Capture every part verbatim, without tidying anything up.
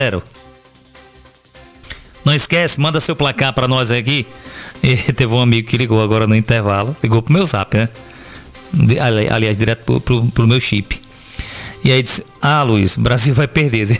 zero. Não esquece, manda seu placar pra nós aqui. E teve um amigo que ligou agora no intervalo. Ligou pro meu zap, né? Ali, aliás, direto pro, pro, pro meu chip. E aí disse: ah, Luiz, o Brasil vai perder.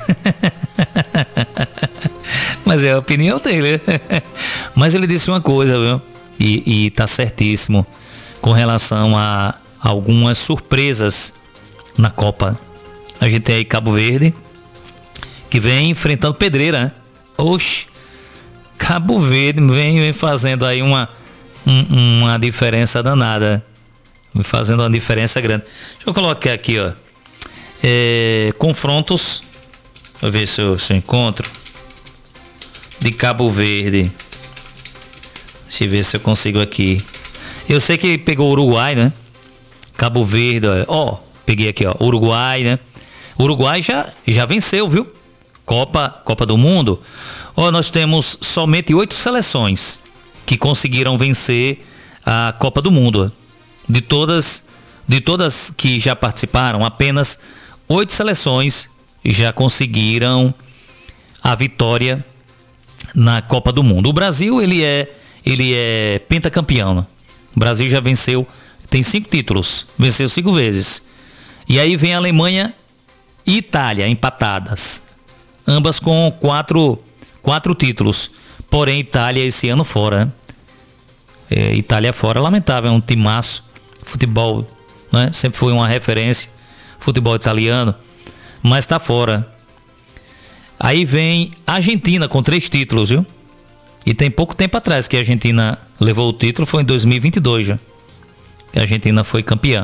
Mas é a opinião dele. Mas ele disse uma coisa, viu? E, e tá certíssimo com relação a algumas surpresas na Copa. A gente tem aí Cabo Verde, que vem enfrentando pedreira, né? Oxe, Cabo Verde vem, vem fazendo aí uma, um, uma diferença danada. Vem fazendo uma diferença grande. Deixa eu colocar aqui, ó. É, confrontos. Vou ver se eu, se eu encontro. De Cabo Verde. Deixa eu ver se eu consigo aqui. Eu sei que pegou o Uruguai, né? Cabo Verde, ó. Peguei aqui, ó. Uruguai, né? Uruguai já, já venceu, viu? Copa, Copa do Mundo. Ó, nós temos somente oito seleções que conseguiram vencer a Copa do Mundo. De todas, de todas que já participaram, apenas oito seleções já conseguiram a vitória na Copa do Mundo. O Brasil, ele é, ele é pentacampeão, né? O Brasil já venceu, tem cinco títulos, venceu cinco vezes. E aí vem a Alemanha e Itália empatadas, ambas com quatro, quatro títulos. Porém, Itália esse ano fora, né? É, Itália fora, lamentável, é um timaço. Futebol, né? Sempre foi uma referência, futebol italiano, mas tá fora. Aí vem a Argentina com três títulos, viu? E tem pouco tempo atrás que a Argentina levou o título, foi em dois mil e vinte e dois já, que a Argentina foi campeã.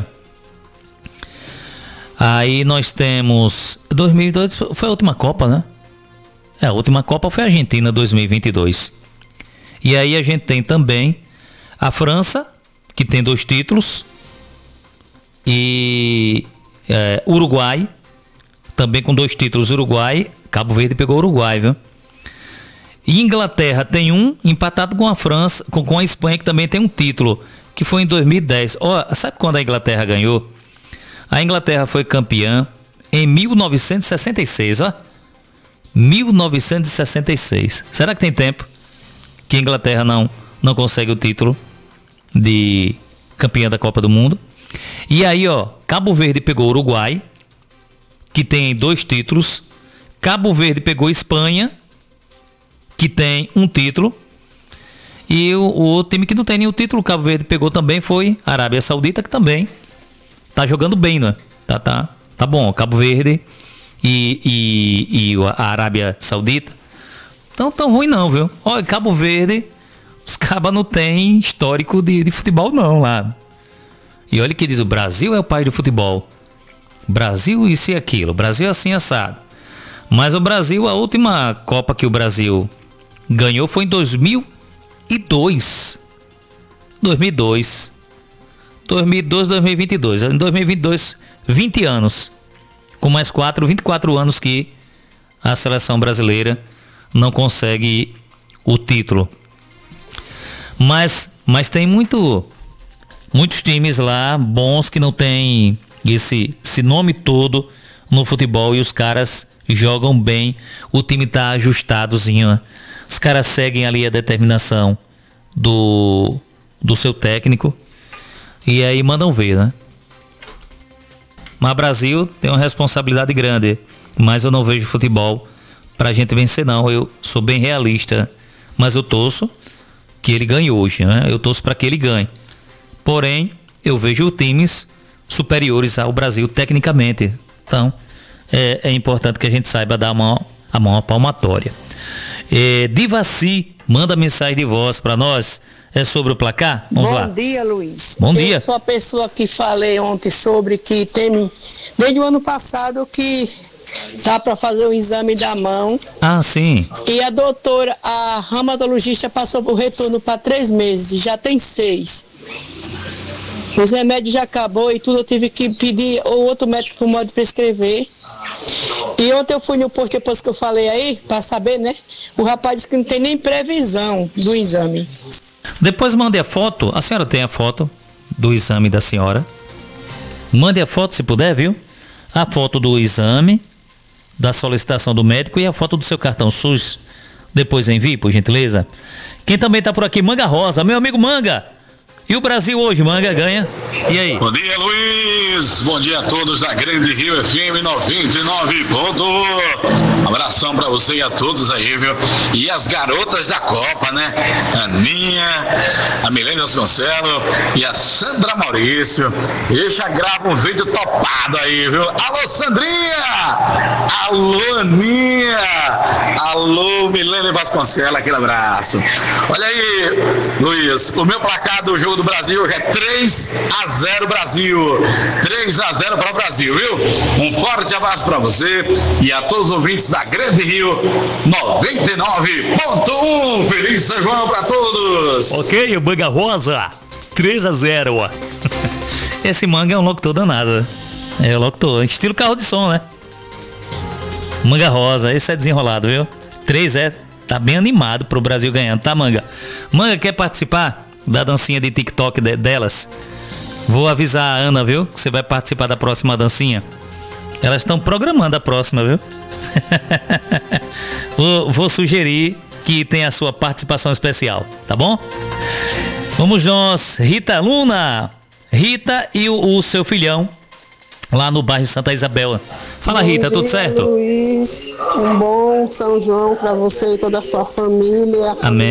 Aí nós temos dois mil e dois, foi a última Copa, né? É, a última Copa foi a Argentina dois mil e vinte e dois. E aí a gente tem também a França, que tem dois títulos, e é, Uruguai, também com dois títulos. Uruguai, Cabo Verde pegou o Uruguai, viu? E Inglaterra tem um, empatado com a França, com, com a Espanha, que também tem um título, que foi em dois mil e dez. Ó, sabe quando a Inglaterra ganhou? A Inglaterra foi campeã em mil novecentos e sessenta e seis, ó. mil novecentos e sessenta e seis. Será que tem tempo que a Inglaterra não, não consegue o título de campeã da Copa do Mundo? E aí, ó, Cabo Verde pegou o Uruguai, que tem dois títulos. Cabo Verde pegou Espanha, que tem um título. E o, o time que não tem nenhum título, Cabo Verde pegou também, foi a Arábia Saudita, que também tá jogando bem, né? Tá, tá, tá bom, Cabo Verde e, e, e a Arábia Saudita não tão ruim não, viu? Olha, Cabo Verde, os cabas não tem histórico de, de futebol não lá. E olha que diz, o Brasil é o país do futebol. Brasil isso e aquilo, Brasil assim assado. Mas o Brasil, a última Copa que o Brasil ganhou foi em dois mil e dois. dois mil e dois. dois mil e dois, dois mil e vinte e dois. Em dois mil e vinte e dois, vinte anos. Com mais quatro, vinte e quatro anos que a seleção brasileira não consegue o título. Mas, mas tem muito, muitos times lá bons que não tem esse, esse nome todo no futebol e os caras jogam bem. O time tá ajustadozinho, né? Os caras seguem ali a determinação do, do seu técnico e aí mandam ver, né? Mas o Brasil tem uma responsabilidade grande, mas eu não vejo futebol pra gente vencer não. Eu sou bem realista, mas eu torço que ele ganhe hoje, né? Eu torço para que ele ganhe. Porém, eu vejo times superiores ao Brasil tecnicamente. Então, é, é importante que a gente saiba dar a mão, a mão à palmatória. É, Divaci, manda mensagem de voz para nós. É sobre o placar? Vamos Bom lá. Bom dia, Luiz. Bom eu dia. Eu sou a pessoa que falei ontem sobre que tem, desde o ano passado, que dá para fazer o exame da mão. Ah, sim. E a doutora, a reumatologista passou o retorno para três meses, já tem seis. Os remédios já acabou e tudo, eu tive que pedir o outro médico para pode prescrever. E ontem eu fui no posto, depois que eu falei aí, para saber, né? O rapaz disse que não tem nem previsão do exame. Depois mande a foto, a senhora tem a foto do exame da senhora. Mande a foto se puder, viu? A foto do exame da solicitação do médico e a foto do seu cartão SUS. Depois envie, por gentileza. Quem também tá por aqui, Manga Rosa, meu amigo Manga. E o Brasil hoje, Manga, ganha? E aí? Bom dia, Luiz. Bom dia a todos da Grande Rio F M noventa e nove ponto um. Abração pra você e a todos aí, viu? E as garotas da Copa, né? A Aninha, a Milene Vasconcelos e a Sandra Maurício. E já grava um vídeo topado aí, viu? Alô, Sandrinha! Alô, Aninha! Alô, Milene Vasconcelos, aquele abraço. Olha aí, Luiz, o meu placar do jogo do Brasil é três a zero Brasil. três a zero para o Brasil, viu? Um forte abraço para você e a todos os ouvintes da Grande Rio noventa e nove ponto um. Feliz São João para todos. Ok, o Manga Rosa, três a zero. Esse Manga é um locutor danado. É o locutor, estilo carro de som, né? Manga Rosa, esse é desenrolado, viu? três é, tá bem animado pro Brasil ganhando, tá, Manga? Manga, quer participar da dancinha de TikTok de, delas? Vou avisar a Ana, viu? Que você vai participar da próxima dancinha. Elas estão programando a próxima, viu? vou, vou sugerir que tenha a sua participação especial, tá bom? Vamos nós, Rita Luna. Rita e o, o seu filhão lá no bairro Santa Isabel. Fala, Bom Rita, dia, tudo certo? Luiz, um bom São João para você e toda a sua família. Amém.